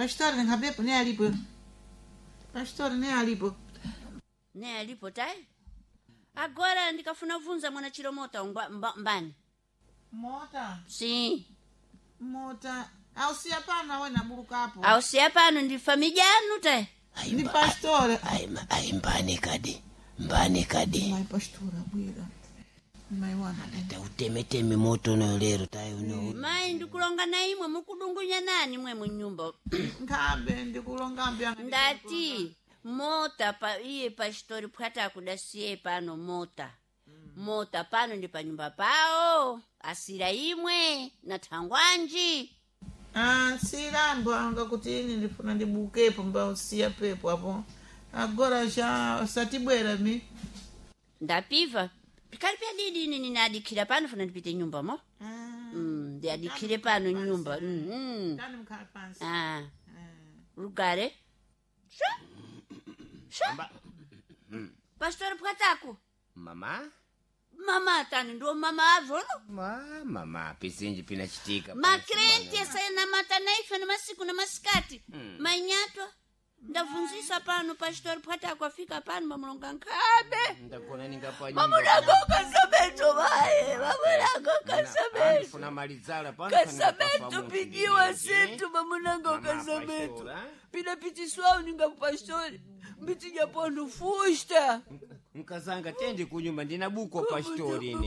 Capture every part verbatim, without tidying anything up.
Pastor ngabepo ne alipo. Pastor ne alipo. Ne alipo tai? Agora ndikafuna vunza mwana chiromota mbani. Mota. Sim. Mota. Ausia pana wewe naburuka hapo. Ausia pana ndi familia yanu tai? Ni pastor. Ai ai mbani kadi. Mbani kadi. Mai pastora bwira. Mai wana. Ata utemeteme moto no lero tai uno. Mai ndikulonga na imwe mukudungunya nani mwe mu nyumba. Ngambe ndikulonga mbya. Ndati mota pa iye pastori pwata kudasie pano mota. Mota pano ndi pa nyumba pao. Asira imwe na thangwanji. Ah, sirambo anga kuti ini ndifuna ndibukepo mbao siya pepo hapo. Agora já satibwera mi. Ndapiva. Pikali pia didi ini ninadikira pano funa ndipite nyumba mo. Mm, ndi adikire pano nyumba. Mm. Tani mkhala pansi. Ah. Lugare. Sha? Sha? Pastor Pwataku. Mama? Mama tani ndo mama avono? Ma, mama, pisinji pinachitika. Makrenti asayana mata naifa na masiku na masikati. Hmm. Mainyatwa. Ndavunzisa pano pastor Pwataku afika pano mamulonga nkabe. Ndakona ningapanya. Mamulonga kasabeto bae. Mamulonga kasabeto. Funa malizala pano. Kasabeto pigiwa setu mamulonga kasabeto. Pina pitiswao ninga pastori. Mbiti japondo fusta. Nkazanga tende kunyumba ndina buko pastori ine.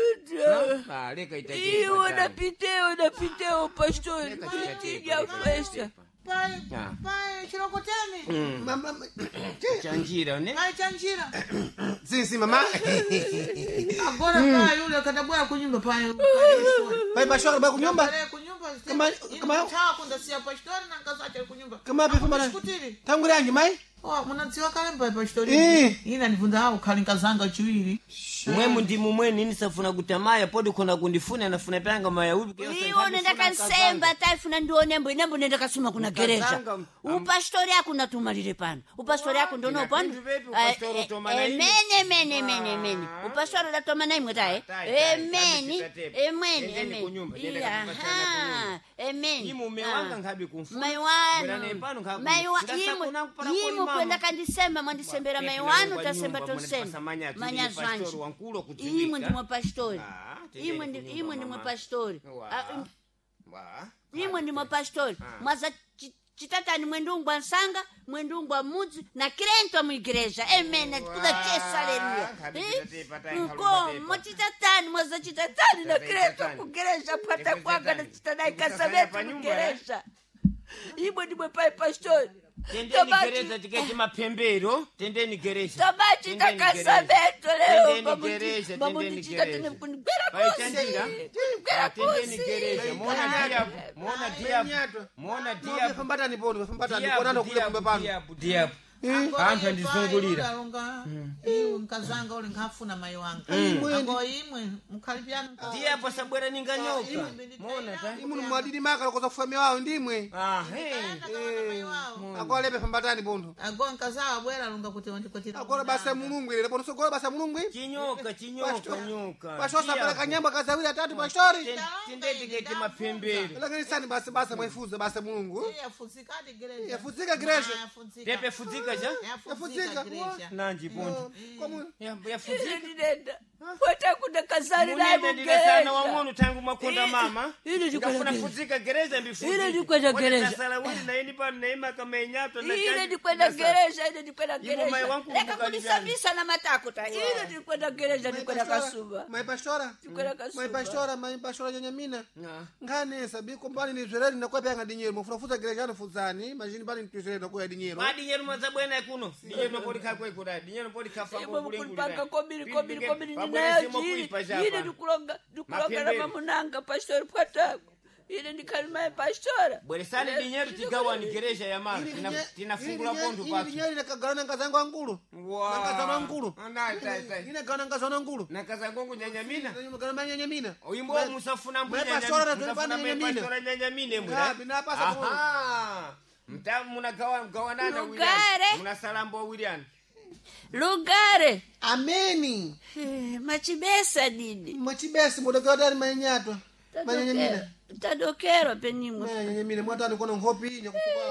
Ah, leka itajeka. Iyo napiteo napiteo pastori. Mbiti ya fusta. Pai, pai, chirokoteni. Mama, chanjira ne? Pai chanjira. Sim, sim, mama. Agora pai yule kadabwa kunyumba pai. Pai pastor ba kunyumba? Pai kunyumba. Kama kama cha kunda sia pastor na ngazacha kunyumba. Kama pe fumana. Tangu rangi mai? Oh, munatsiwa kale pai pastor. Eh. Ina nivunda hao kalinkazanga chiwili. Mwemu ndi mumwe nini safuna kutamaya podi kuna kundifuna nafuna panga maya ubi. Iyo nenda kansemba taifuna ndionembo inembo nenda kasuma kuna gereja. Upastori yako natumalire pano. Upastori yako ndono pano. Emene mene mene mene. Upastori la toma na imwe tae. Emene. Emene emene. Aha. Emene. Imu mewanga ngabi kumfu. Maiwanu. Maiwanu. Imu kwenda kandisema mwandisembera maiwanu tasemba tosema. Manyazwanji. Imwe ndi mwa pastori. Imwe ndi imwe ndi mwa pastori. Imwe ndi mwa pastori. Mwaza chitatani mwendungwa nsanga, mwendungwa mudzi na krento mu igreja. Amen. Kuda chesa haleluya. Uko mwachitatani mwaza chitatani na krento ku igreja pata kwanga na chitanai kasabetu ku igreja. Imwe ndi mwa pastori. Tendeni gereza tiketi mapembero, tendeni gereza. Tabati takasabeto leo. Tendeni gereza, tendeni gereza. Paichanjira. Tendeni gereza. Mona diabu, mona diabu. Mona diabu. Fambata ni pondo, fambata ni konano kule kumbe pano. Diabu, diabu. Anthu ndizungulira. Iwe nkazanga ule nkafuna mai wanga. Ngo imwe mkhalipiana. Diabu sabwera ninganyoka. Mona ta. Imu mwadidi maka lokoza kufami wao ndimwe. Ah, hey. Akolepe fambatani pondo. Ago nkazawa bwera lunga kuti wandikotira. Akole basa mulungu ile pondo sokole basa mulungu. Chinyoka, chinyoka, nyoka. Pashosa pala kanyamba kazawira atatu pastori. Tendeni tiketi mapembero. Lakini sani basa basa mwefuza basa mulungu. Yafuzika adi gereja. Yafuzika gereja. Pepe fuzika ja? Yafuzika gereja. Nanji pondo. Yafuzika. Nenda. Pata kuna kazari na ibu gereza. Sana wangonu tangu makonda mama. Ili ni kwenda gereza. Fuzika gereza mbifuzi. Ili ni kwenda gereza. Sala wili na ini pa neema kama enyato na ili ni kwenda gereza, ili ni kwenda gereza. Leka kunisabisa na matakuta. Ili ni kwenda gereza, ni kwenda kasuba. Mai pastora. Kwenda kasuba. Mai pastora, mai pastora nyanyamina. Ngane sabi kombani ni zwereni na kwa panga dinyeru. Mfunafuza gereza no fuzani, majini bali nituzere na kwa dinyeru. Ma dinyeru mazabwena kuno. Dinyeru no poli kakwe kuda. Dinyeru poli kafa kwa bulengu. Panga kobili kobili kobili ninayo jini. Ili dukulonga dukulonga na mamunanga pastor Pwataku. Ile ni kalima ya pastora. Bweresani dinyeru tigawa ni gereja ya mara. Tinafungula pondu patu. Ile dinyeru nakagana nkazangu angulu. Wow. Nakazana angulu. Ndai, ndai, ndai. Ile gana nkazana angulu. Nakazangu nyanyamina. Nakazana nyanyamina. Oyimbo musafuna mbu nyanyamina. Pastora tulifanya nyanyamina. Pastora nyanyamina mbura. Ah, binapasa kwa. Aha. Mtamu munagawa mgawanana William. Munasalambo William. Lugare. Ameni. Machibesa didi. Machibesa mudogawatani manyatwa. Manyanyamina. Tadokero penimwe. Manyanyamina mwatani kono ngopi nyakufuka.